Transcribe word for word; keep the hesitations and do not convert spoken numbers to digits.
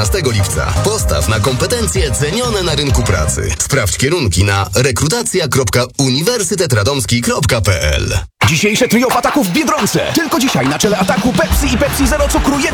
piętnastego lipca. Postaw na kompetencje cenione na rynku pracy. Sprawdź kierunki na rekrutacja kropka uniwersytet radomski kropka p l. Dzisiejsze trio w ataku w Biedronce. Tylko dzisiaj na czele ataku Pepsi i Pepsi Zero cukru jeden